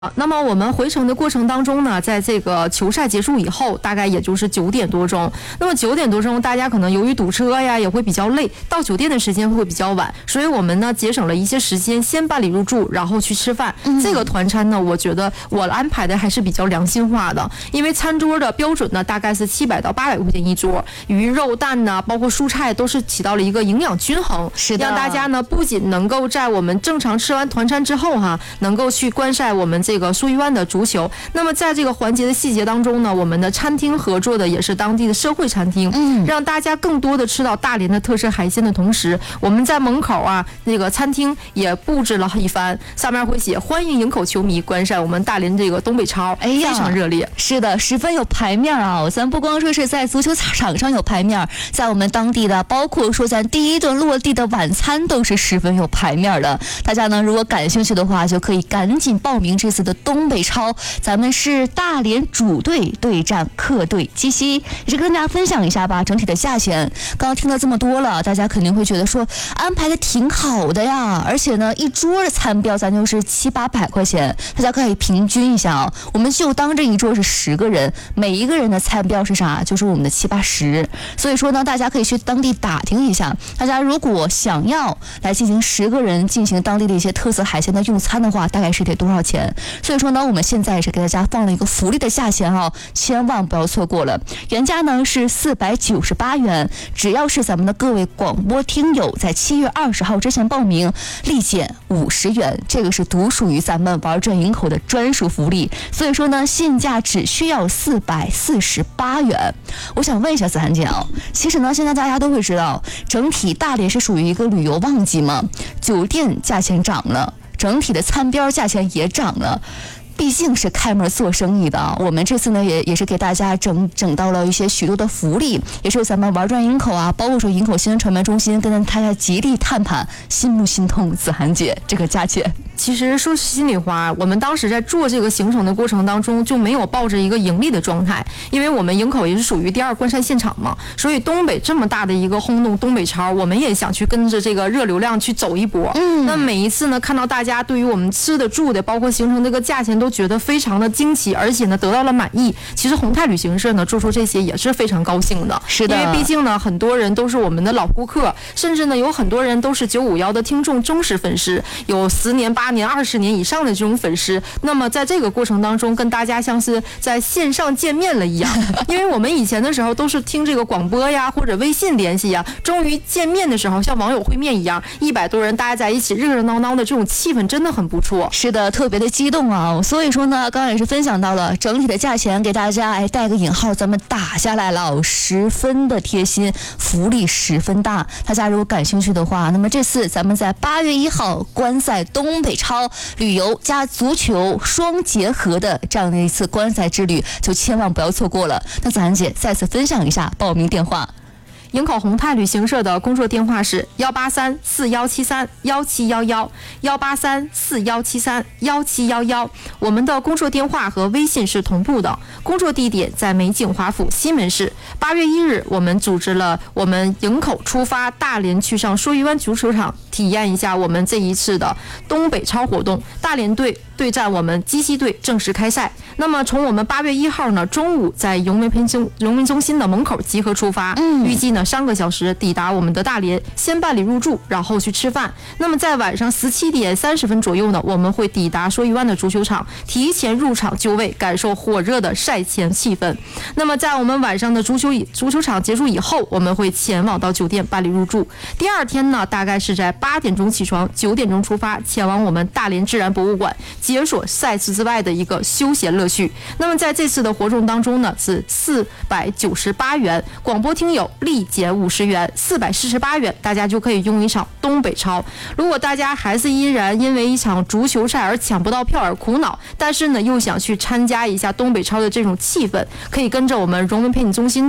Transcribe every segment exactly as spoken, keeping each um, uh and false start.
那么我们回程的过程当中呢，在这个球赛结束以后，大概也就是九点多钟。那么九点多钟，大家可能由于堵车呀，也会比较累，到酒店的时间会比较晚，所以我们呢节省了一些时间，先办理入住，然后去吃饭。嗯、这个团餐呢，我觉得我安排的还是比较良心化的，因为餐桌的标准呢大概是七百到八百块钱一桌，鱼肉蛋呢，包括蔬菜都是起到了一个营养均衡， 是的， 让大家呢不仅能够在我们正常吃完团餐之后哈，能够去观赛我们这个苏玉湾的足球。那么在这个环节的细节当中呢，我们的餐厅合作的也是当地的社会餐厅，嗯，让大家更多的吃到大连的特色海鲜的同时，我们在门口啊那个餐厅也布置了一番，上面会写欢迎营口球迷观赛我们大连这个东北超，哎呀，非常热烈。 是的，十分有排面啊！咱不光说是在足球场上有排面，在我们当地的，包括说咱第一顿落地的晚餐都是十分有排面的。大家呢，如果感兴趣的话，就可以赶紧报名这次的东北超。咱们是大连主队对战客队鸡西，也是跟大家分享一下吧。整体的价钱，刚刚听了这么多了，大家肯定会觉得说安排的挺好的呀。而且呢，一桌的餐标咱就是七八百块钱，大家可以平均一下啊。我们就当这一桌是十个人，每一个人的餐标是啥？就是我们的七八十。所以说呢，大家可以去当地打听一下。大家如果想要来进行十个人进行当地的一些特色海鲜的用餐的话，大概是得多少钱？所以说呢，我们现在也是给大家放了一个福利的价钱啊，千万不要错过了。原价呢是四百九十八元，只要是咱们的各位广播听友在七月二十号之前报名，立减五十元，这个是独属于咱们玩转营口的专属福利。所以说呢，现价只需要四百四十八元。我想问一下子涵姐啊，其实呢，现在大家都会知道，整体大连是属于一个旅游旺季嘛，酒店价钱涨了，整体的餐标价钱也涨了。毕竟是开门做生意的，我们这次呢也也是给大家整整到了一些许多的福利，也是咱们玩转营口啊，包括说营口新闻传媒中心跟大家极力探讨，心不心痛？子涵姐，这个价钱。 其实说心里话，我们当时在做这个行程的过程当中，就没有抱着一个盈利的状态，因为我们营口也是属于第二观赛现场嘛，所以东北这么大的一个轰动东北超，我们也想去跟着这个热流量去走一波。嗯，那每一次呢，看到大家对于我们吃的住的，包括行程这个价钱都觉得非常的惊奇，而且呢得到了满意。其实宏泰旅行社呢做出这些也是非常高兴的， 是的， 因为毕竟呢很多人都是我们的老顾客，甚至呢有很多人都是九五幺的听众忠实粉丝，有十年八年二十年以上的这种粉丝。那么在这个过程当中，跟大家像是在线上见面了一样，因为我们以前的时候都是听这个广播呀或者微信联系呀，终于见面的时候像网友会面一样，一百多人大家在一起热热闹闹的这种气氛真的很不错。 是的，特别的激动啊！所以说呢，刚刚也是分享到了整体的价钱，给大家哎带个引号，咱们打下来了，十分的贴心，福利十分大。大家如果感兴趣的话，那么这次咱们在八月一号观赛东北超旅游加足球双结合的这样的一次观赛之旅，就千万不要错过了。那子涵姐再次分享一下报名电话。 营口宏泰旅行社的工作电话是幺八三四幺七三幺七幺幺幺八三四幺七三幺七幺幺，我们的工作电话和微信是同步的。工作地点在梅景华府西门市。八月一日，我们组织了我们营口出发大连去上说鱼湾足球场，体验一下我们这一次的东北超活动。大连队对战我们鸡西队正式开赛。那么从我们八月一号呢中午在荣民中心荣民中心的门口集合出发，嗯，预计呢三个小时抵达我们的大连，先办理入住，然后去吃饭。那么在晚上十七点三十分左右呢，我们会抵达说鱼湾的足球场，提前入场就位，感受火热的赛前气氛。那么在我们晚上的足球足球场结束以后，我们会前往到酒店办理入住。第二天呢，大概是在八点钟起床，九点钟出发，前往我们大连自然博物馆，解锁赛事之外的一个休闲乐趣。那么在这次的活动当中呢，是四百九十八元，广播听友立减五十元，四百四十八元，大家就可以用一场东北超。如果大家还是依然因为一场足球赛而抢不到票而苦恼，但是呢又想去参加一下东北超的这种气氛，可以跟着我们荣民陪你中心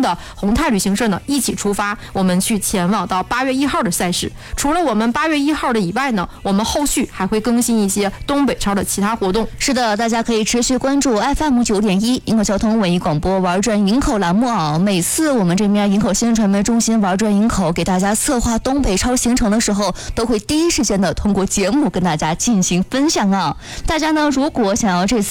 的宏泰旅行社呢一起出发，我们去前往到八月一号的赛事。除了我们八月一号的以外呢，我们后续还会更新一些东北超的其他活动。 是的，大家可以持续关注 F M 九点一营口交通文艺广播玩转营口栏目啊。每次我们这边营口新闻传媒中心玩转营口给大家策划东北超行程的时候，都会第一时间的通过节目跟大家进行分享啊。大家呢，如果想要这次